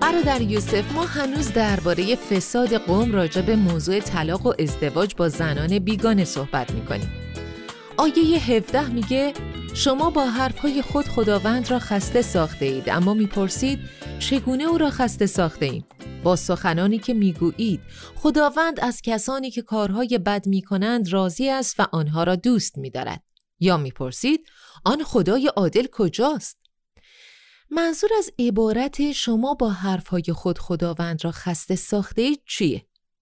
برادر یوسف، ما هنوز درباره فساد قوم راجع به موضوع طلاق و ازدواج با زنان بیگانه صحبت می‌کنیم. آیه 17 میگه شما با حرفهای خود خداوند را خسته ساخته اید، اما میپرسید چگونه او را خسته ساخته ایم؟ با سخنانی که میگویید خداوند از کسانی که کارهای بد میکنند راضی است و آنها را دوست می‌دارد. یا میپرسید آن خدای عادل کجاست؟ منظور از عبارت شما با حرفهای خود خداوند را خسته ساخته اید چیه؟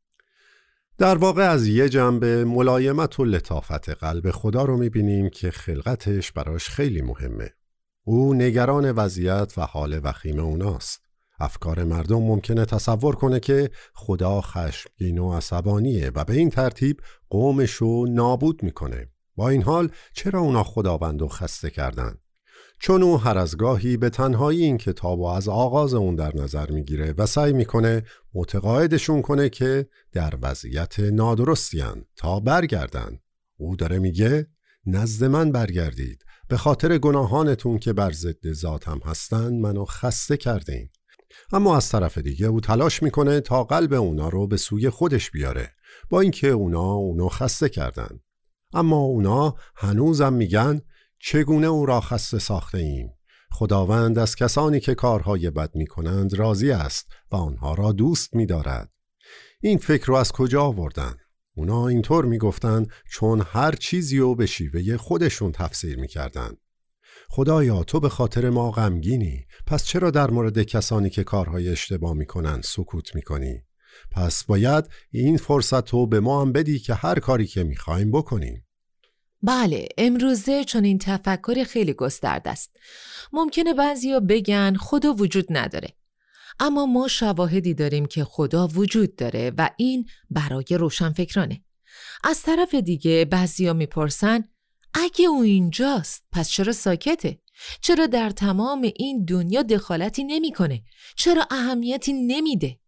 در واقع از یه جنبه ملایمت و لطافت قلب خدا رو میبینیم که خلقتش براش خیلی مهمه. او نگران وضعیت و حال وخیم اوناست. افکار مردم ممکنه تصور کنه که خدا خشمگین و عصبانیه و به این ترتیب قومشو نابود میکنه. با این حال چرا اونا خداوندو خسته کردن؟ چون او هر از گاهی به تنهایی این کتابو از آغاز اون در نظر میگیره و سعی میکنه متقاعدشون کنه که در وضعیت نادرستیان تا برگردن. او داره میگه نزد من برگردید، به خاطر گناهانتون که بر ضد ذاتم هستن منو خسته کردین. اما از طرف دیگه او تلاش میکنه تا قلب اونا رو به سوی خودش بیاره، با اینکه اونا اونو خسته کردن. اما اونا هنوزم میگن چگونه او را خسته ساخته ایم؟ خداوند از کسانی که کارهای بد میکنند راضی است و آنها را دوست می‌دارد. این فکر رو از کجا آوردن؟ اونا اینطور میگفتن چون هر چیزی رو به شیوه خودشون تفسیر میکردن. خدایا تو به خاطر ما غمگینی، پس چرا در مورد کسانی که کارهای اشتباه میکنن سکوت میکنی؟ پس باید این فرصت رو به ما هم بدی که هر کاری که میخوایم بکنیم. بله، امروزه چون این تفکر خیلی گسترده است. ممکنه بعضیا بگن خدا وجود نداره. اما ما شواهدی داریم که خدا وجود داره و این برای روشنفکرانه. از طرف دیگه بعضیا میپرسن اگه او اینجاست پس چرا ساکته؟ چرا در تمام این دنیا دخالتی نمیکنه؟ چرا اهمیتی نمیده؟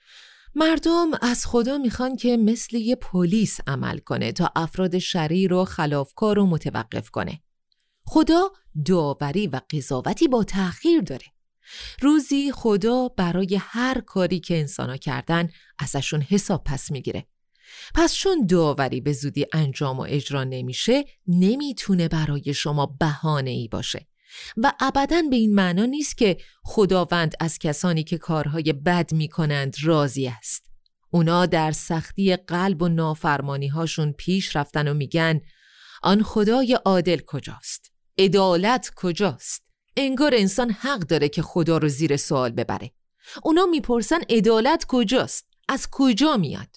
مردم از خدا میخوان که مثل یه پلیس عمل کنه تا افراد شریر و خلافکار رو متوقف کنه. خدا داوری و قضاوتی با تأخیر داره. روزی خدا برای هر کاری که انسانا کردن ازشون حساب پس میگیره. پس چون داوری به زودی انجام و اجرا نمیشه، نمیتونه برای شما بهانه‌ای باشه. و ابداً به این معنا نیست که خداوند از کسانی که کارهای بد میکنند راضی است. اونا در سختی قلب و نافرمانی هاشون پیش رفتن و میگن آن خدای عادل کجاست؟ عدالت کجاست؟ انگار انسان حق داره که خدا رو زیر سوال ببره. اونا میپرسن عدالت کجاست؟ از کجا میاد؟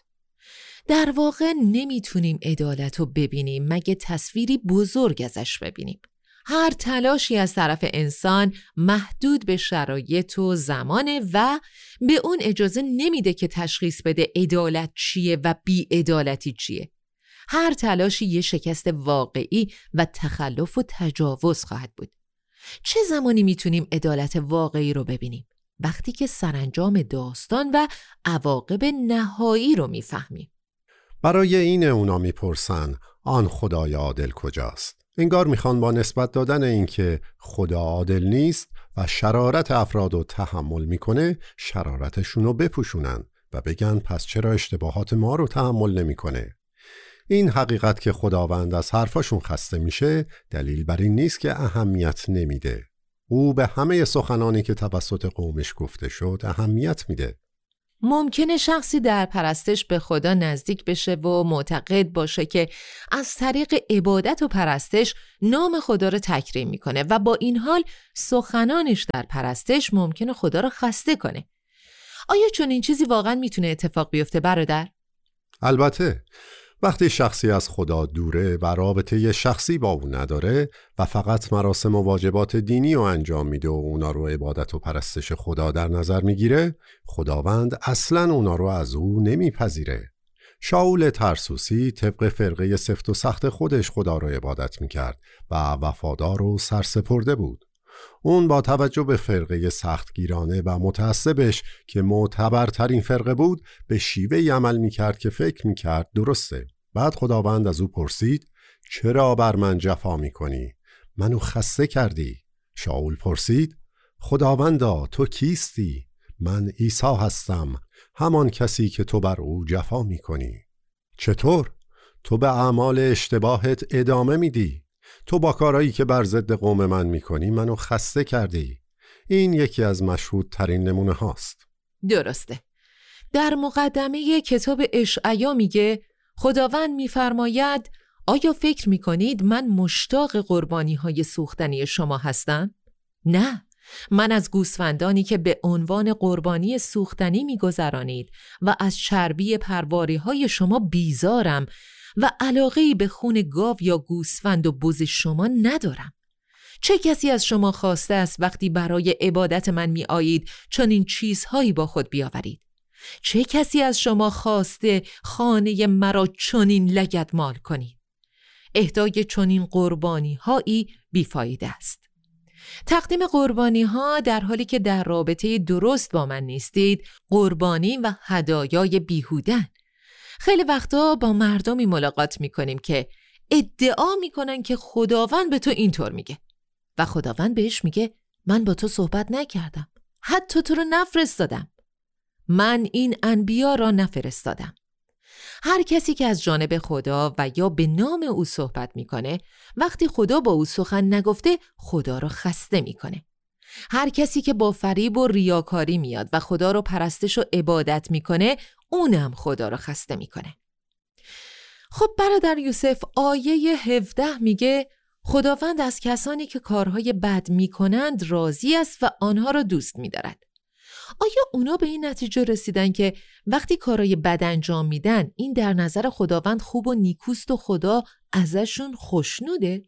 در واقع نمیتونیم عدالت رو ببینیم مگه تصویری بزرگ ازش ببینیم. هر تلاشی از طرف انسان محدود به شرایط و زمانه و به اون اجازه نمیده که تشخیص بده عدالت چیه و بی‌عدالتی چیه. هر تلاشی یه شکست واقعی و تخلف و تجاوز خواهد بود. چه زمانی میتونیم عدالت واقعی رو ببینیم؟ وقتی که سرانجام داستان و عواقب نهایی رو میفهمیم. برای این اونا میپرسن آن خدای عادل کجاست؟ انگار میخوان با نسبت دادن این که خدا عادل نیست و شرارت افراد رو تحمل میکنه شرارتشون رو بپوشونن و بگن پس چرا اشتباهات ما رو تحمل نمیکنه. این حقیقت که خداوند از حرفاشون خسته میشه دلیل بر این نیست که اهمیت نمیده. او به همه سخنانی که توسط قومش گفته شد اهمیت میده. ممکنه شخصی در پرستش به خدا نزدیک بشه و معتقد باشه که از طریق عبادت و پرستش نام خدا رو تکریم میکنه و با این حال سخنانش در پرستش ممکنه خدا رو خسته کنه. آیا چون این چیزی واقعا میتونه اتفاق بیفته برادر؟ البته وقتی شخصی از خدا دوره و رابطه شخصی با او نداره و فقط مراسم و واجبات دینی رو انجام میده و اونا رو عبادت و پرستش خدا در نظر میگیره، خداوند اصلاً اونا رو از او نمیپذیره. شاول ترسوسی طبق فرقه سفت و سخت خودش خدا رو عبادت میکرد و وفادار و سرسپرده بود. اون با توجه به فرقه سختگیرانه و متعصبش که معتبرترین فرقه بود به شیوهی عمل میکرد که فکر میکرد درسته. بعد خداوند از او پرسید چرا بر من جفا میکنی؟ منو خسته کردی. شاول پرسید خداوندا تو کیستی؟ من عیسی هستم، همان کسی که تو بر او جفا می‌کنی. چطور؟ تو به اعمال اشتباهت ادامه میدی. تو با کارهایی که بر ضد قوم من می‌کنی منو خسته کردی. این یکی از مشهودترین نمونه هاست. درسته. در مقدمه کتاب اشعیا میگه خداوند میفرماید آیا فکر میکنید من مشتاق قربانی های سوختنی شما هستم؟ نه، من از گوسفندانی که به عنوان قربانی سوختنی میگذرانید و از چربی پرواری های شما بیزارم و علاقه‌ای به خون گاو یا گوسفند و بز شما ندارم. چه کسی از شما خواسته است وقتی برای عبادت من می آیید چون این چیزهایی با خود بیاورید؟ چه کسی از شما خواسته خانه مرا چنین لگدمال کنید؟ اهدای چنین قربانی هایی بیفایده است. تقدیم قربانی ها در حالی که در رابطه درست با من نیستید قربانی و هدایای بیهودن. خیلی وقتا با مردمی ملاقات می کنیم که ادعا می کنن که خداوند به تو اینطور میگه و خداوند بهش میگه من با تو صحبت نکردم، حتی تو رو نفرستادم، من این انبیا را نفرستادم. هر کسی که از جانب خدا و یا به نام او صحبت میکنه وقتی خدا با او سخن نگفته خدا را خسته میکنه. هر کسی که با فریب و ریاکاری میاد و خدا را پرستش و عبادت میکنه اونم خدا را خسته میکنه. خب برادر یوسف آیه 17 میگه خداوند از کسانی که کارهای بد میکنند راضی است و آنها را دوست میدارد. آیا اونا به این نتیجه رسیدن که وقتی کارهای بد انجام میدن این در نظر خداوند خوب و نیکوست و خدا ازشون خوشنوده؟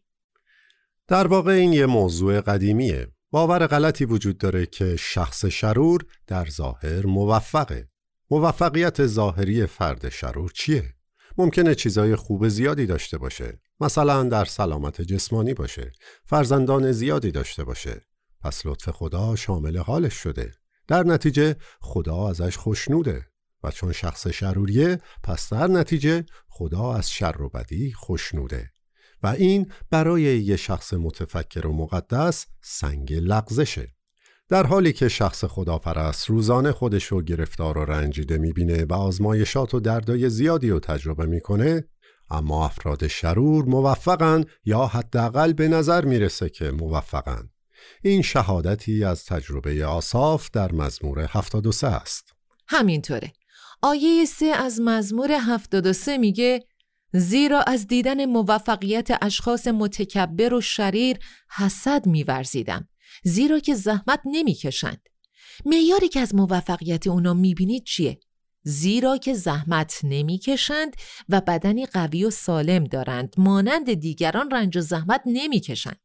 در واقع این یه موضوع قدیمیه. باور غلطی وجود داره که شخص شرور در ظاهر موفقه. موفقیت ظاهری فرد شرور چیه؟ ممکنه چیزای خوب زیادی داشته باشه، مثلا در سلامت جسمانی باشه، فرزندان زیادی داشته باشه، پس لطف خدا شامل حالش شده، در نتیجه خدا ازش خوشنوده و چون شخص شروریه پس در نتیجه خدا از شر و بدی خوشنوده و این برای یه شخص متفکر و مقدس سنگ لغزشه. در حالی که شخص خداپرست روزانه خودشو گرفتار و رنجیده میبینه و آزمایشات و دردای زیادی رو تجربه میکنه، اما افراد شرور موفقن یا حداقل به نظر میرسه که موفقن. این شهادتی از تجربه آصاف در مزمور 73 است. همینطوره. آیه 3 از مزمور 73 میگه زیرا از دیدن موفقیت اشخاص متکبر و شریر حسد میورزیدم، زیرا که زحمت نمیکشند. معیاری که از موفقیت اونا میبینید چیه؟ زیرا که زحمت نمیکشند و بدنی قوی و سالم دارند، مانند دیگران رنج و زحمت نمیکشند.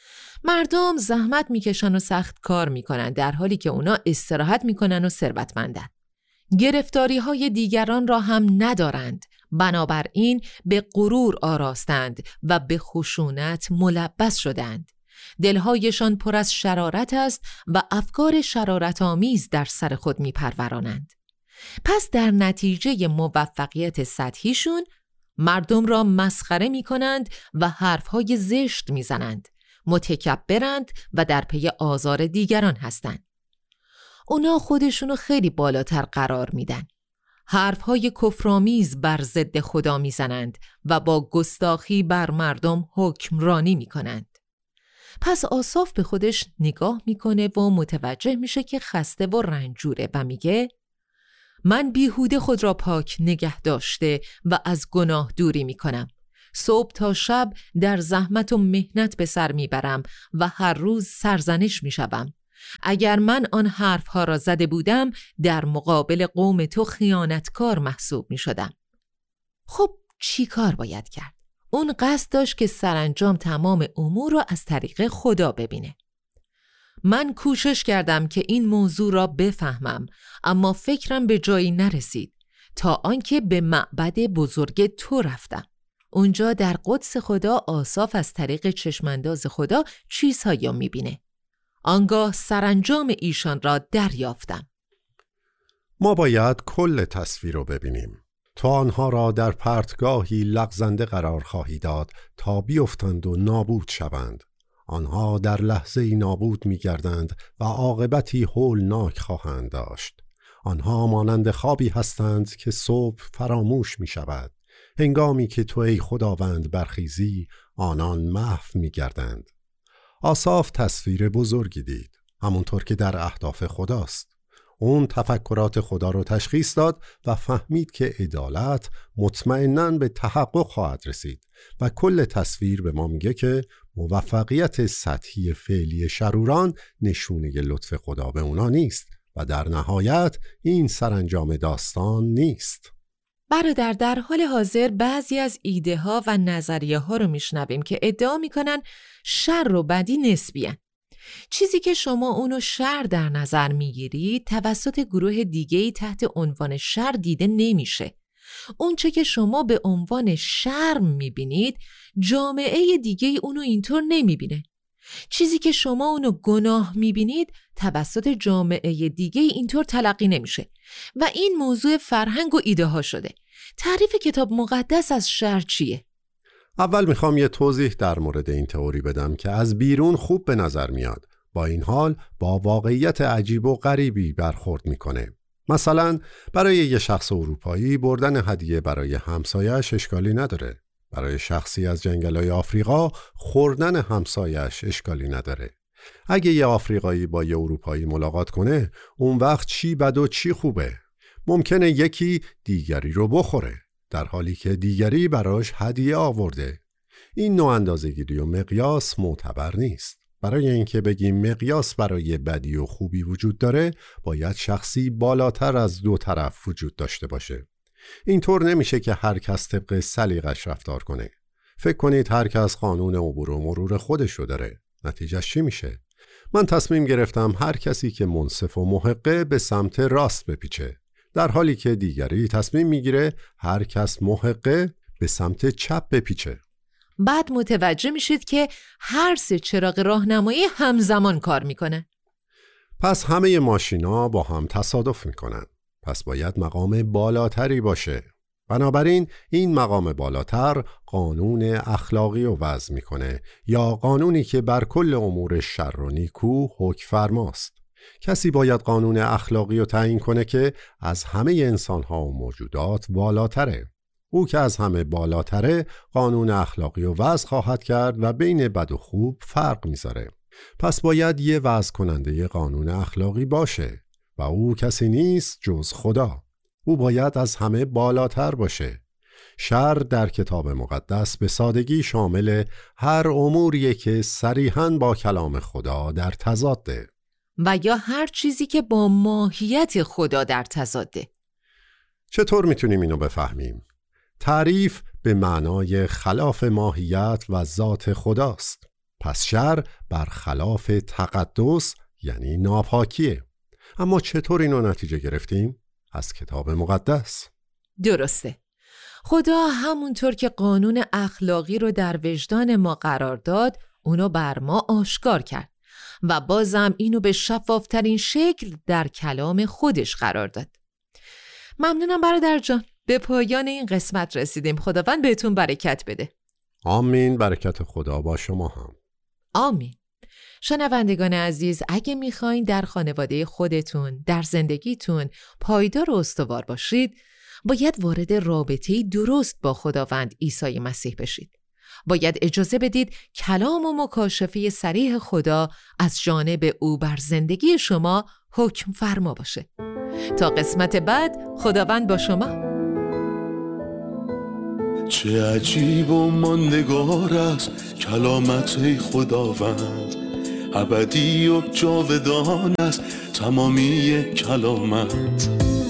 مردم زحمت میکشن و سخت کار میکنن در حالی که اونا استراحت میکنن و ثروتمندن. گرفتاری های دیگران را هم ندارند، بنابراین به غرور آراستند و به خشونت ملبس شدند. دلهایشان پر از شرارت است و افکار شرارت آمیز در سر خود میپرورانند. پس در نتیجه موفقیت سطحیشون مردم را مسخره میکنند و حرفهای زشت میزنند، متکبرند و در پی آزار دیگران هستند. اونا خودشونو خیلی بالاتر قرار میدن. حرفهای کفرآمیز بر ضد خدا میزنند و با گستاخی بر مردم حکمرانی میکنند. پس آصاف به خودش نگاه میکنه و متوجه میشه که خسته و رنجوره و میگه من بیهوده خود را پاک نگه داشته و از گناه دوری میکنم. صبح تا شب در زحمت و مهنت به سر میبرم و هر روز سرزنش میشوم. اگر من آن حرفها را زده بودم در مقابل قوم تو خیانتکار محسوب میشدم. خب چی کار باید کرد؟ اون قصد داشت که سرانجام تمام امور را از طریق خدا ببینه. من کوشش کردم که این موضوع را بفهمم، اما فکرم به جایی نرسید تا آنکه به معبد بزرگ تو رفتم. اونجا در قدس خدا آصاف از طریق چشمانداز خدا چیزهایی میبینه. آنگاه سرانجام ایشان را دریافتم. ما باید کل تصویر رو ببینیم. تو آنها را در پرتگاهی لغزنده قرار خواهی داد تا بیفتند و نابود شوند. آنها در لحظه‌ای نابود می‌گردند و عاقبتی هولناک خواهند داشت. آنها مانند خوابی هستند که صبح فراموش می‌شود. هنگامی که تو ای خداوند برخیزی، آنان محو می‌گردند. آساف تصویر بزرگی دید، همونطور که در اهداف خداست. اون تفکرات خدا رو تشخیص داد و فهمید که عدالت مطمئناً به تحقق خواهد رسید و کل تصویر به ما میگه که موفقیت سطحی فعلی شروران نشونه لطف خدا به اونا نیست و در نهایت این سرانجام داستان نیست. برادر، در حال حاضر بعضی از ایده ها و نظریه ها رو میشنویم که ادعا میکنن شر و بدی نسبیه. چیزی که شما اونو شر در نظر میگیرید توسط گروه دیگه‌ای تحت عنوان شر دیده نمیشه. اون چه که شما به عنوان شرم میبینید جامعه دیگه‌ای اونو اینطور نمیبینه. چیزی که شما اونو گناه میبینید توسط جامعه دیگه‌ای اینطور تلقی نمیشه و این موضوع فرهنگ و ایده ها شده. تعریف کتاب مقدس از شر چیه؟ اول میخوام یه توضیح در مورد این تئوری بدم که از بیرون خوب به نظر میاد، با این حال با واقعیت عجیب و غریبی برخورد میکنه. مثلا برای یه شخص اروپایی بردن هدیه برای همسایه‌اش اشکالی نداره. برای شخصی از جنگل‌های آفریقا خوردن همسایه‌اش اشکالی نداره. اگه یه آفریقایی با یه اروپایی ملاقات کنه، اون وقت چی بد و چی خوبه؟ ممکنه یکی دیگری رو بخوره، در حالی که دیگری براش هدیه آورده. این نوع اندازه‌گیری و مقیاس معتبر نیست. برای اینکه بگیم مقیاس برای بدی و خوبی وجود داره، باید شخصی بالاتر از دو طرف وجود داشته باشه. اینطور نمیشه که هر کس طبق سلیقش رفتار کنه. فکر کنید هر کس قانون عبور و مرور خودشو داره. نتیجهش چی میشه؟ من تصمیم گرفتم هر کسی که منصف و محقه به سمت راست بپیچه، در حالی که دیگری تصمیم میگیره هر کس محقه به سمت چپ بپیچه. بعد متوجه میشید که هر سه چراغ راهنمایی همزمان کار میکنه. پس همه ماشینا با هم تصادف میکنن. پس باید مقام بالاتری باشه. بنابراین این مقام بالاتر قانون اخلاقی رو وضع میکنه، یا قانونی که بر کل امور شر و نیکو حکم فرماست. کسی باید قانون اخلاقی رو تعیین کنه که از همه انسانها و موجودات بالاتره. او که از همه بالاتره قانون اخلاقی رو وضع خواهد کرد و بین بد و خوب فرق میذاره. پس باید یه وضع کننده قانون اخلاقی باشه و او کسی نیست جز خدا. او باید از همه بالاتر باشه. شر در کتاب مقدس به سادگی شامل هر اموریه که صریحاً با کلام خدا در تضاده و یا هر چیزی که با ماهیت خدا در تضاده. چطور میتونیم اینو بفهمیم؟ تعریف به معنای خلاف ماهیت و ذات خداست. پس شر برخلاف تقدس یعنی ناپاکیه. اما چطور اینو نتیجه گرفتیم؟ از کتاب مقدس. درسته. خدا همونطور که قانون اخلاقی رو در وجدان ما قرار داد، اونو بر ما آشکار کرد و بازم اینو به شفافترین شکل در کلام خودش قرار داد. ممنونم برادر جان. به پایان این قسمت رسیدیم. خداوند بهتون برکت بده. آمین. برکت خدا با شما هم. آمین. شنوندگان عزیز، اگه میخواین در خانواده خودتون، در زندگیتون پایدار و استوار باشید، باید وارد رابطه‌ای درست با خداوند عیسی مسیح بشید. باید اجازه بدید کلام و مکاشفه صریح خدا از جانب او بر زندگی شما حکم فرما باشه. تا قسمت بعد، خداوند با شما. چه عجیب و ماندگار است کلامت ای خداوند، ابدی و جاودان است تمامی کلامت.